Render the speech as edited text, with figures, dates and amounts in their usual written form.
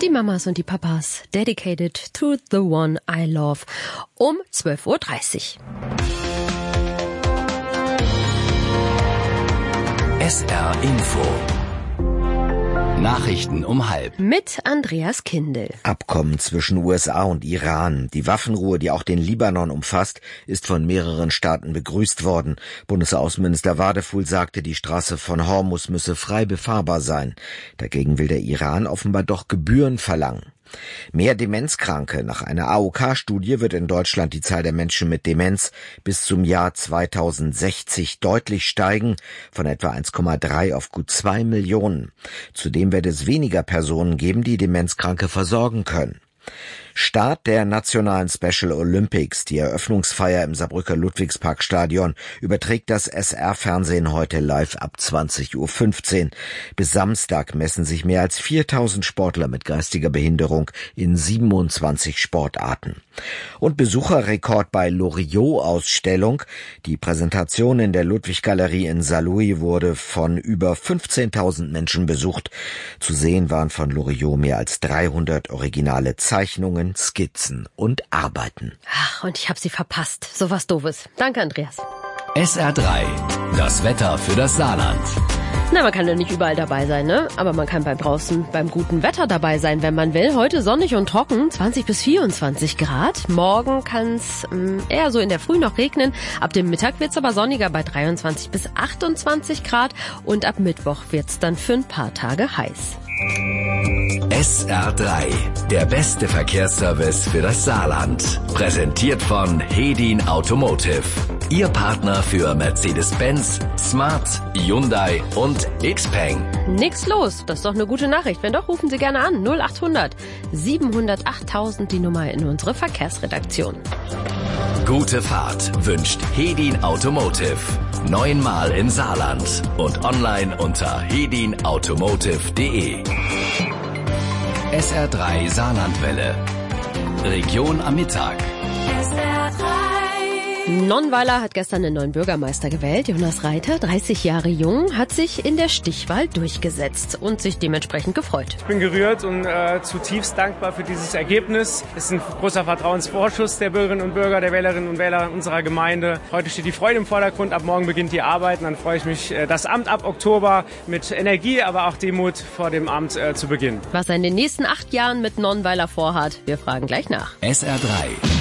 Die Mamas und die Papas, dedicated to the one I love, um 12:30 Uhr. SR Info. Nachrichten um 12:30. Mit Andreas Kindl. Abkommen zwischen USA und Iran. Die Waffenruhe, die auch den Libanon umfasst, ist von mehreren Staaten begrüßt worden. Bundesaußenminister Wadefuhl sagte, die Straße von Hormuz müsse frei befahrbar sein. Dagegen will der Iran offenbar doch Gebühren verlangen. Mehr Demenzkranke. Nach einer AOK-Studie wird in Deutschland die Zahl der Menschen mit Demenz bis zum Jahr 2060 deutlich steigen, von etwa 1,3 auf gut 2 Millionen. Zudem wird es weniger Personen geben, die Demenzkranke versorgen können. Start der nationalen Special Olympics. Die Eröffnungsfeier im Saarbrücker Ludwigsparkstadion überträgt das SR-Fernsehen heute live ab 20:15 Uhr. Bis Samstag messen sich mehr als 4000 Sportler mit geistiger Behinderung in 27 Sportarten. Und Besucherrekord bei Loriot-Ausstellung. Die Präsentation in der Ludwig-Galerie in Saarlouis wurde von über 15.000 Menschen besucht. Zu sehen waren von Loriot mehr als 300 originale Zeichnungen, Skizzen und Arbeiten. Ach, und ich habe sie verpasst. So was Doofes. Danke, Andreas. SR3. Das Wetter für das Saarland. Na, man kann ja nicht überall dabei sein, ne? Aber man kann beim guten Wetter dabei sein, wenn man will. Heute sonnig und trocken, 20 bis 24 Grad. Morgen kann es eher so in der Früh noch regnen. Ab dem Mittag wird's aber sonniger bei 23 bis 28 Grad. Und ab Mittwoch wird's dann für ein paar Tage heiß. SR3, der beste Verkehrsservice für das Saarland. Präsentiert von Hedin Automotive. Ihr Partner für Mercedes-Benz, Smart, Hyundai und Xpeng. Nix los, das ist doch eine gute Nachricht. Wenn doch, rufen Sie gerne an. 0800 700 8000, die Nummer in unsere Verkehrsredaktion. Gute Fahrt wünscht Hedin Automotive. 9-mal im Saarland und online unter hedinautomotive.de. SR3 Saarlandwelle. Region am Mittag. Nonnweiler hat gestern den neuen Bürgermeister gewählt. Jonas Reiter, 30 Jahre jung, hat sich in der Stichwahl durchgesetzt und sich dementsprechend gefreut. Ich bin gerührt und zutiefst dankbar für dieses Ergebnis. Es ist ein großer Vertrauensvorschuss der Bürgerinnen und Bürger, der Wählerinnen und Wähler unserer Gemeinde. Heute steht die Freude im Vordergrund, ab morgen beginnt die Arbeit. Und dann freue ich mich, das Amt ab Oktober mit Energie, aber auch Demut vor dem Amt zu beginnen. Was er in den nächsten 8 Jahren mit Nonnweiler vorhat, wir fragen gleich nach. SR3.